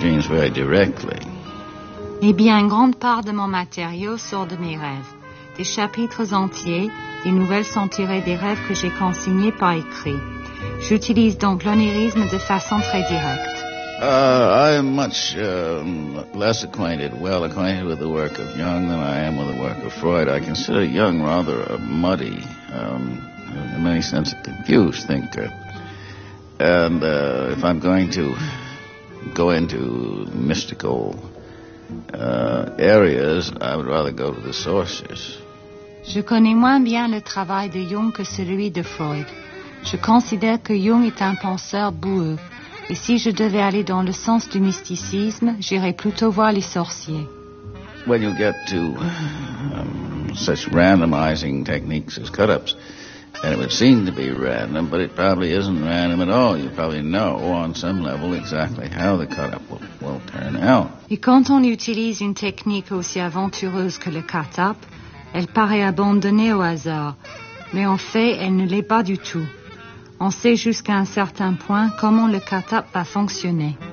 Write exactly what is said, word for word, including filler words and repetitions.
dreams very directly. Eh bien, une grande part de mon matériau sort de mes rêves. Des chapitres entiers, des nouvelles sont tirées des rêves que j'ai consignés par écrit. J'utilise donc l'onirisme de façon très directe. Uh, I am much um, less acquainted, well acquainted with the work of Jung than I am with the work of Freud. I consider Jung rather a muddy, um, in many senses a confused thinker. And uh, if I'm going to go into mystical uh, areas, I would rather go to the sources. Je connais moins bien le travail de Jung que celui de Freud. Je considère que Jung est un penseur boueux. Et si je devais aller dans le sens du mysticisme, j'irais plutôt voir les sorciers. When you get to um, such randomizing techniques as cut-ups, and it would seem to be random, but it probably isn't random at all. You probably know on some level exactly how the cut-up will, will turn out. Et quand on utilise une technique aussi aventureuse que le cut-up, elle paraît abandonnée au hasard. Mais en fait, elle ne l'est pas du tout. On sait jusqu'à un certain point comment le cut-up va fonctionner.